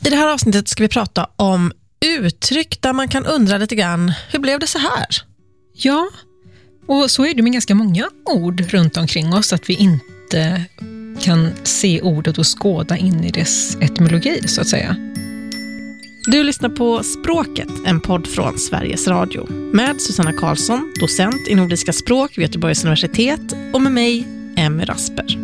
I det här avsnittet ska vi prata om uttryck där man kan undra lite grann, hur blev det så här? Ja, och så är det med ganska många ord runt omkring oss, att vi inte kan se ordet och skåda in i dess etymologi, så att säga. Du lyssnar på Språket, en podd från Sveriges Radio. Med Susanna Karlsson, docent i nordiska språk vid Göteborgs universitet, och med mig, Emmy Rasper.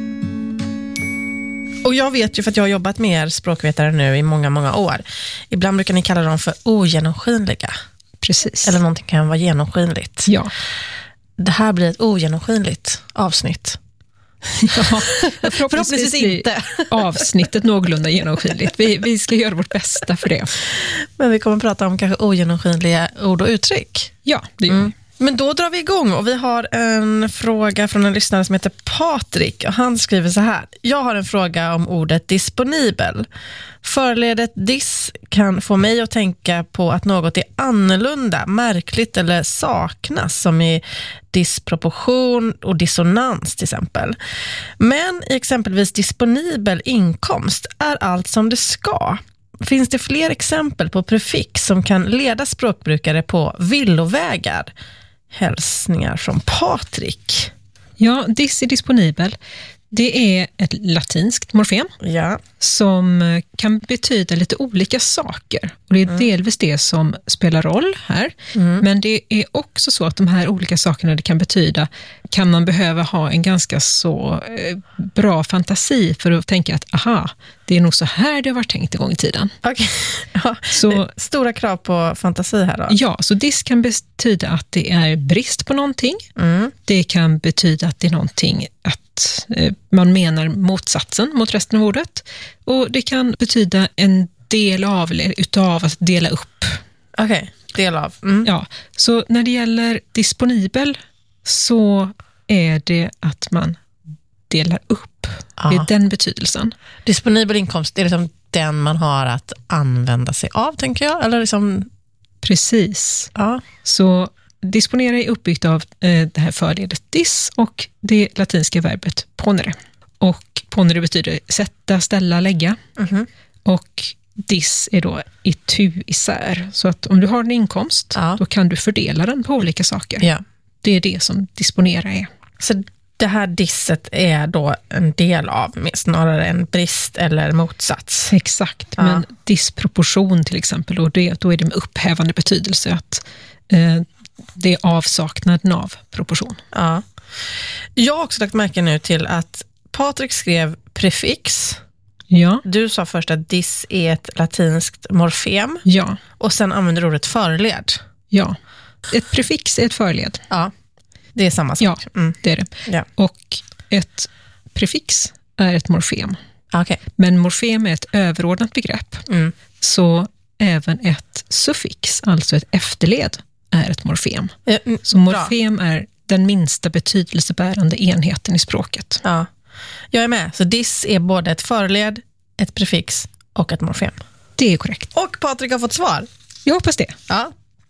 Och jag vet ju, för att jag har jobbat med er språkvetare nu i många, många år. Ibland brukar ni kalla dem för ogenomskinliga. Precis. Eller någonting kan vara genomskinligt. Ja. Det här blir ett ogenomskinligt avsnitt. Ja, förhoppningsvis inte. Avsnittet någorlunda genomskinligt. Vi ska göra vårt bästa för det. Men vi kommer att prata om kanske ogenomskinliga ord och uttryck. Ja, det gör vi. Men då drar vi igång, och vi har en fråga från en lyssnare som heter Patrik, och han skriver så här: jag har en fråga om ordet disponibel. Förledet dis kan få mig att tänka på att något är annorlunda, märkligt eller saknas, som i disproportion och dissonans till exempel. Men i exempelvis disponibel inkomst är allt som det ska. Finns det fler exempel på prefix som kan leda språkbrukare på villovägar? Hälsningar från Patrik. Ja, dis är disponibel. Det är ett latinskt morfem som kan betyda lite olika saker. Och det är delvis det som spelar roll här. Men det är också så att de här olika sakerna det kan betyda, kan man behöva ha en ganska så bra fantasi för att tänka att aha, det är nog så här det har varit tänkt en gång i tiden. Okay. Ja, så stora krav på fantasi här då. Ja, så dis kan betyda att det är brist på någonting. Det kan betyda att det är någonting att man menar motsatsen mot resten av ordet. Och det kan betyda en del av eller utav att dela upp. Okej, del av. Ja, så när det gäller disponibel så är det att man delar upp. Det är den betydelsen. Disponibel inkomst, det är liksom den man har att använda sig av, tänker jag. Eller liksom... Precis. Ja. Så disponera är uppbyggt av det här förledet dis och det latinska verbet ponere. Och ponere betyder sätta, ställa, lägga. Och dis är då itu isär. Så att om du har en inkomst, då kan du fördela den på olika saker. Ja. Det är det som disponera är. Så det här disset är då en del av, snarare en brist eller motsats. Exakt, men disproportion till exempel, och då är det med upphävande betydelse att det är avsaknaden av proportion. Ja. Jag har också lagt märke nu till att Patrik skrev prefix. Ja. Du sa först att dis är ett latinskt morfem. Ja. Och sen använder du ordet förled. Ja. Ett prefix är ett förled. Ja. Det är samma sak. Ja, det är det. Ja. Och ett prefix är ett morfem. Okay. Men morfem är ett överordnat begrepp. Så även ett suffix, alltså ett efterled, är ett morfem. Så morfem är den minsta betydelsebärande enheten i språket. Ja, jag är med. Så dis är både ett förled, ett prefix och ett morfem. Det är korrekt. Och Patrik har fått svar. Jag hoppas det. Ja.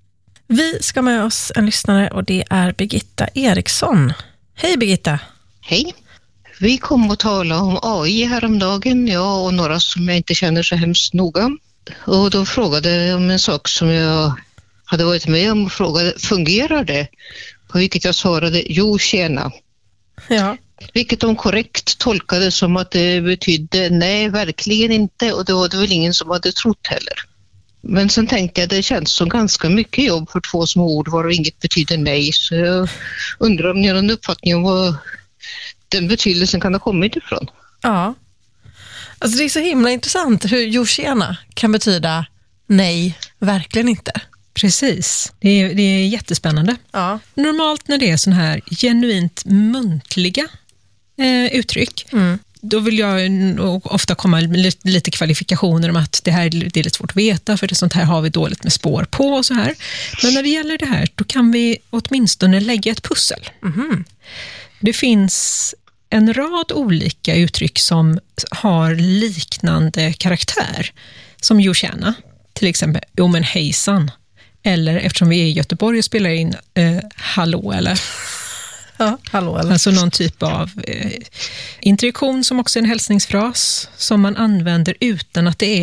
Vi ska med oss en lyssnare, och det är Birgitta Eriksson. Hej Birgitta. Hej. Vi kom att tala om AI häromdagen, jag och några som jag inte känner så hemskt noga. Och då frågade jag om en sak som jag hade varit med om och frågade, fungerar det? På vilket jag svarade, jo tjena. Ja. Vilket de korrekt tolkade som att det betydde nej, verkligen inte. Och det var det väl ingen som hade trott heller. Men sen tänkte jag, det känns som ganska mycket jobb för två små ord varav inget betyder nej. Så jag undrar om ni har en uppfattning om vad den betydelsen kan ha kommit ifrån. Ja. Alltså det är så himla intressant hur jo tjena kan betyda nej, verkligen inte. Precis, det är jättespännande. Ja. Normalt när det är sån här genuint muntliga uttryck, då vill jag ofta komma med lite kvalifikationer om att det är lite svårt att veta, för det sånt här har vi dåligt med spår på och så här. Men när det gäller det här, då kan vi åtminstone lägga ett pussel. Det finns en rad olika uttryck som har liknande karaktär, som jo tjena, till exempel jo men hejsan. Eller eftersom vi är i Göteborg och spelar in hallå eller. Ja, hallå eller. Alltså någon typ av interjektion som också är en hälsningsfras som man använder utan att det